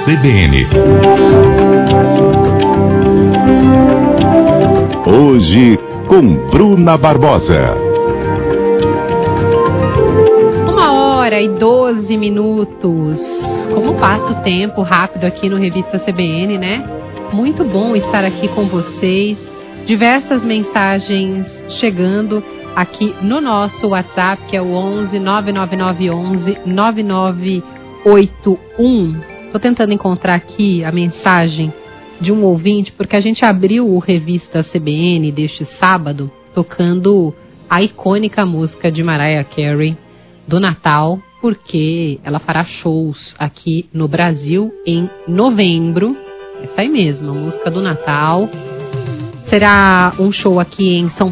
CBN. Hoje com Bruna Barbosa. 1h12. Como passa o tempo rápido aqui no Revista CBN, né? Muito bom estar aqui com vocês. Diversas mensagens chegando aqui no nosso WhatsApp, que é o 11 999 11 9981. Estou tentando encontrar aqui a mensagem de um ouvinte, porque a gente abriu o Revista CBN deste sábado tocando a icônica música de Mariah Carey do Natal, porque ela fará shows aqui no Brasil em novembro. Essa aí mesmo, a música do Natal. Será um show aqui em São